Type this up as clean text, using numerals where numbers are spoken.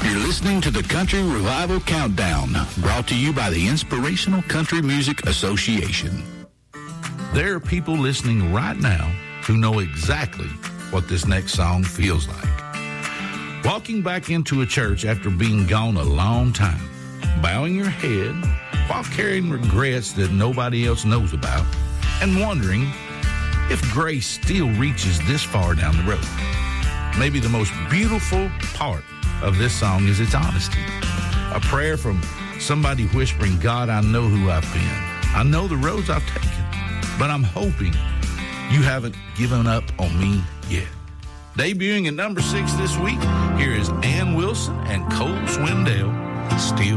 You're listening to the Country Revival Countdown, brought to you by the Inspirational Country Music Association. There are people listening right now who know exactly what this next song feels like. Walking back into a church after being gone a long time, bowing your head while carrying regrets that nobody else knows about, and wondering if grace still reaches this far down the road. Maybe the most beautiful part of this song is its honesty. A prayer from somebody whispering, God, I know who I've been. I know the roads I've taken, but I'm hoping you haven't given up on me yet. Debuting at number 6 this week, here is Ann Wilson and Cole Swindell, Still